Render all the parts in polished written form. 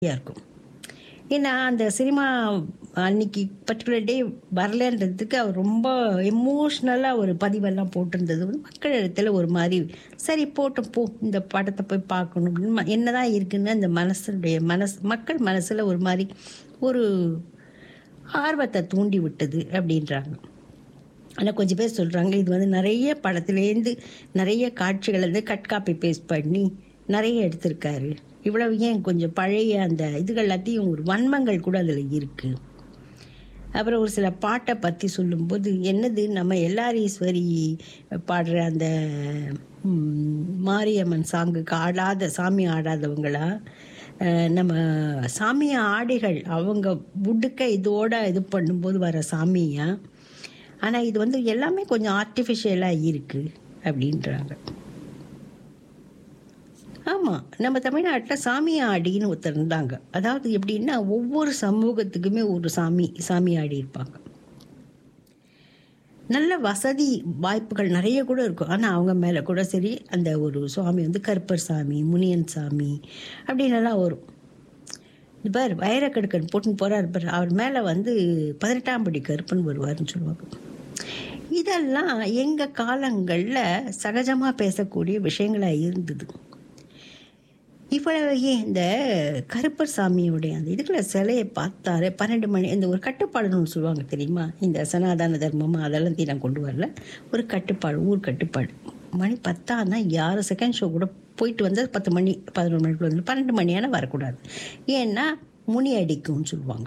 இருக்கும். ஏன்னா அந்த சினிமா அன்னைக்கு பர்டிகுலர் டே வரலன்றதுக்கு அவர் ரொம்ப எமோஷ்னலாக ஒரு பதிவெல்லாம் போட்டிருந்தது வந்து மக்கள் இடத்துல ஒரு மாதிரி சரி போட்டு போ இந்த படத்தை போய் பார்க்கணும் அப்படின்னு என்னதான் இருக்குன்னு அந்த மக்கள் மனசில் ஒரு மாதிரி ஒரு ஆர்வத்தை தூண்டி விட்டது அப்படின்றாங்க. ஆனால் கொஞ்சம் பேர் சொல்கிறாங்க இது வந்து நிறைய படத்துலேருந்து நிறைய காட்சிகள் வந்து கட் காப்பி பேஸ்ட் பண்ணி நிறைய எடுத்திருக்காரு. இவ்வளவு ஏன் கொஞ்சம் பழைய அந்த இதுகள் எல்லாத்தையும் ஒரு வன்மங்கள் கூட அதில் இருக்குது. அப்புறம் ஒரு சில பாட்டை பற்றி சொல்லும்போது என்னது நம்ம எல்லாரீஸ்வரி பாடுற அந்த மாரியம்மன் சாங்குக்கு சாமி ஆடாதவங்களா, நம்ம சாமியை ஆடிகள் அவங்க உடுக்க இதோட இது பண்ணும்போது வர சாமியா, ஆனால் இது வந்து எல்லாமே கொஞ்சம் ஆர்டிஃபிஷியலாக இருக்குது அப்படின்றாங்க. ஆமாம், நம்ம தமிழ்நாட்டில் சாமி ஆடின்னு ஒருத்தர் இருந்தாங்க. அதாவது எப்படின்னா ஒவ்வொரு சமூகத்துக்குமே ஒரு சாமி ஆடி இருப்பாங்க. நல்ல வசதி வாய்ப்புகள் நிறைய கூட இருக்கும். ஆனால் அவங்க மேலே கூட சரி அந்த ஒரு சுவாமி வந்து கருப்பர் சாமி, முனியன் சாமி அப்படின்னுலாம் வரும். பார் வைரக்கடுக்கன் போட்டுன்னு போகிறார் பார், அவர் மேலே வந்து 18ஆம் படி கருப்பன் வருவார்னு சொல்லுவாங்க. இதெல்லாம் எங்கள் காலங்களில் சகஜமாக பேசக்கூடிய விஷயங்களாக இருந்தது. இவ்வளவு இந்த கருப்பர் சாமியுடைய அந்த இதுக்குள்ள சிலையை பார்த்தாரு 12 மணி இந்த ஒரு கட்டுப்பாடுன்னு சொல்லுவாங்க தெரியுமா, இந்த சனாதன தர்மமாக அதெல்லாம் நான் கொண்டு வரல, ஒரு கட்டுப்பாடு, ஊர் கட்டுப்பாடு. மணி 10 யாரும் செகண்ட் ஷோ கூட போயிட்டு வந்தால் 10 மணி 11 மணிக்குள்ள வந்து 12 மணியான வரக்கூடாது, ஏன்னா முனி அடிக்கும்னு சொல்லுவாங்க.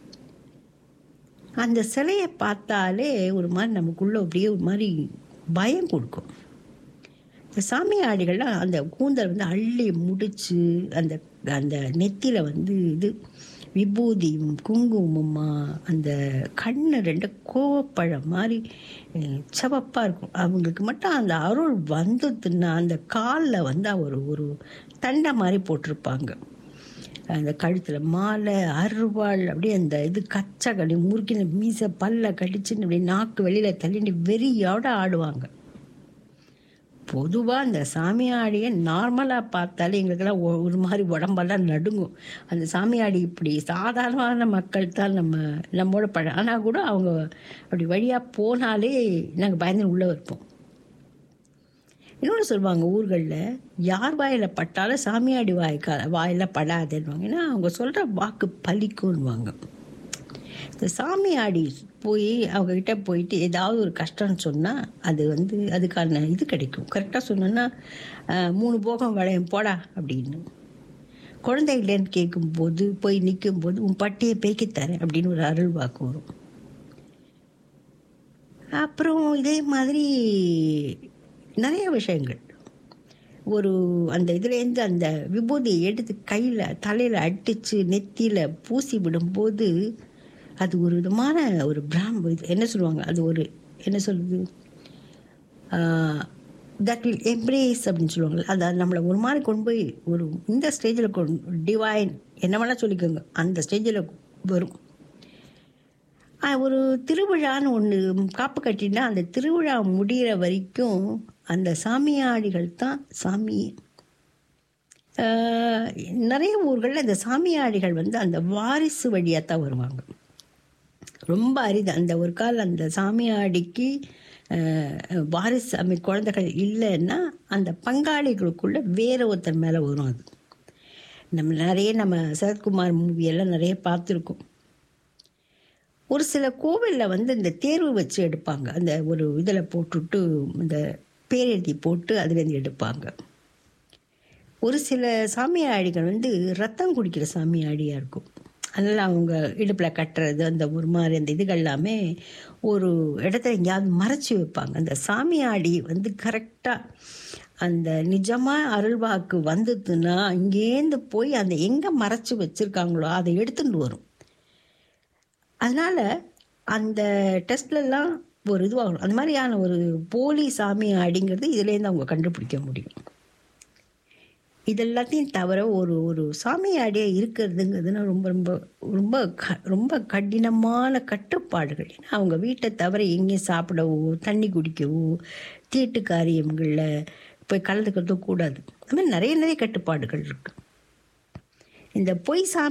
அந்த சிலையை பார்த்தாலே ஒரு மாதிரி நமக்குள்ள அப்படியே ஒரு மாதிரி பயம் கொடுக்கும். இந்த சாமி ஆடிகள்லாம் அந்த கூந்தல் வந்து அள்ளி முடிச்சு அந்த அந்த நெத்தியில் வந்து இது விபூதியும் குங்குமமா, அந்த கண்ணு 2 கோவப்பழம் மாதிரி சிவப்பாக இருக்கும். அவங்களுக்கு மட்டும் அந்த அருள் வந்ததுன்னா அந்த காலில் வந்து ஒரு தண்டை மாதிரி போட்டிருப்பாங்க. அந்த கழுத்தில் மாலை, அருவாள், அப்படியே அந்த இது கச்சை முறுக்கின மீசை பல்ல கடிச்சுன்னு அப்படியே நாக்கு வெளியில் தள்ளிட்டு வெறியோட ஆடுவாங்க. பொதுவாக அந்த சாமி ஆடியை நார்மலாக பார்த்தாலே எங்களுக்கெல்லாம் ஒரு மாதிரி உடம்பெல்லாம் நடுங்கும். அந்த சாமி ஆடி இப்படி சாதாரணமான மக்கள் தான் நம்மோட ஆனால் கூட அவங்க அப்படி வழியாக போனாலே நாங்கள் பயந்து உள்ளே இருப்போம். இன்னொன்று சொல்லுவாங்க ஊர்களில், யார் வாயில் பட்டாலும் சாமியாடி வாயில் படாதுன்னுவாங்க. ஏன்னா அவங்க சொல்கிற வாக்கு பலிக்கும்னுவாங்க. இந்த சாமியாடி போய் அவங்கக்கிட்ட போயிட்டு ஏதாவது ஒரு கஷ்டம்னு சொன்னால் அது வந்து அதுக்கான இது கிடைக்கும். கரெக்டாக சொன்னோன்னா 3 போகம் வளையம் போடா அப்படின்னு. குழந்தை இல்லைன்னு கேட்கும்போது போய் நிற்கும்போது உன் பட்டியை பேக்கித்தரேன் அப்படின்னு ஒரு அருள் வாக்கு வரும். அப்புறம் இதே மாதிரி நிறைய விஷயங்கள். ஒரு அந்த இதுலேருந்து அந்த விபூதியை எடுத்து கையில் தலையில் அடித்து நெத்தியில் பூசி விடும்போது அது ஒரு விதமான ஒரு என்ன சொல்லுவாங்க, அது ஒரு என்ன சொல்லுது, தட் வில் எம்ப்ரேஸ் அப்படின்னு சொல்லுவாங்க. அதை நம்மளை ஒரு மாதிரி கொண்டு போய் ஒரு இந்த ஸ்டேஜில் டிவைன் என்ன வேணால் சொல்லிக்கோங்க, அந்த ஸ்டேஜில் வரும். ஒரு திருவிழான்னு ஒன்று காப்பு கட்டினா அந்த திருவிழா முடிகிற வரைக்கும் அந்த சாமியாடிகள் தான் சாமி. நிறைய ஊர்களில் அந்த சாமியாடிகள் வந்து அந்த வாரிசு வழியாக தான் வருவாங்க. ரொம்ப அரிது. அந்த ஒரு கால் அந்த சாமியாடிக்கு வாரிசு குழந்தைகள் இல்லைன்னா அந்த பங்காளிகளுக்குள்ள வேற ஒருத்தர் மேலே வரும். அது நம்ம சரத்குமார் மூவியெல்லாம் நிறைய பார்த்துருக்கோம். ஒரு சில கோவிலில் வந்து இந்த தேர்வு வச்சு எடுப்பாங்க. அந்த ஒரு இதில் போட்டுட்டு இந்த பேரெழுதி போட்டு அதுலேருந்து எடுப்பாங்க. ஒரு சில சாமியாடிகள் வந்து ரத்தம் குடிக்கிற சாமியாடியாக இருக்கும். அதனால் அவங்க இடுப்பில் கட்டுறது அந்த ஒரு மாதிரி அந்த இதுகள் எல்லாமே ஒரு இடத்துல எங்கேயாவது மறைச்சி வைப்பாங்க. அந்த சாமியாடி வந்து கரெக்டாக அந்த நிஜமாக அருள்வாக்கு வந்ததுன்னா இங்கேருந்து போய் அந்த எங்கே மறைச்சி வச்சுருக்காங்களோ அதை எடுத்துகிட்டு வரும். அதனால் அந்த டெஸ்ட்லலாம் ஒரு இதுவாகணும். அந்த மாதிரியான ஒரு போலி சாமி ஆடிங்கிறது இதுலேருந்து அவங்க கண்டுபிடிக்க முடியும். இதெல்லாத்தையும் தவிர ஒரு சாமி ஆடியாக இருக்கிறதுங்கிறதுனா ரொம்ப ரொம்ப ரொம்ப ரொம்ப கடினமான கட்டுப்பாடுகள். ஏன்னா அவங்க வீட்டை தவிர எங்கேயும் சாப்பிடவோ தண்ணி குடிக்கவோ தீட்டு காரியங்களில் போய் கலந்துக்கிறதும் கூடாது. அது மாதிரி நிறைய கட்டுப்பாடுகள் இருக்குது. இந்த பொய் சாமி